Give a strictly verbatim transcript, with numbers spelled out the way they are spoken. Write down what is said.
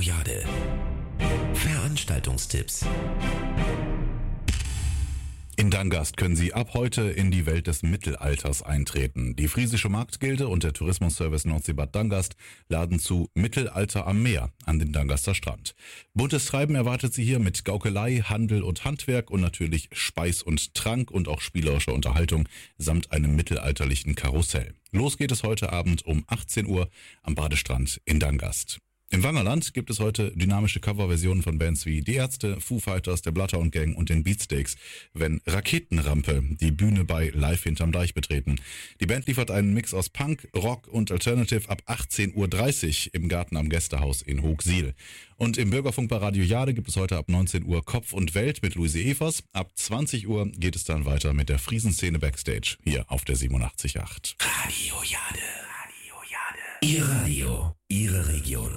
Jade. Veranstaltungstipps. In Dangast können Sie ab heute in die Welt des Mittelalters eintreten. Die Friesische Marktgilde und der Tourismusservice Nordseebad Dangast laden zu Mittelalter am Meer an den Dangaster Strand. Buntes Treiben erwartet Sie hier mit Gaukelei, Handel und Handwerk und natürlich Speis und Trank und auch spielerische Unterhaltung samt einem mittelalterlichen Karussell. Los geht es heute Abend um achtzehn Uhr am Badestrand in Dangast. Im Wangerland gibt es heute dynamische Coverversionen von Bands wie Die Ärzte, Foo Fighters, der Bloodhound Gang und den Beatsteaks, wenn Raketenrampe die Bühne bei Live hinterm Deich betreten. Die Band liefert einen Mix aus Punk, Rock und Alternative ab achtzehn Uhr dreißig im Garten am Gästehaus in Hoogsiel. Und im Bürgerfunk bei Radio Jade gibt es heute ab neunzehn Uhr Kopf und Welt mit Luise Evers. Ab zwanzig Uhr geht es dann weiter mit der Friesenszene Backstage hier auf der siebenundachtzig Komma acht. Radio Jade. Radio Jade. Ihr Radio, Ihre Region.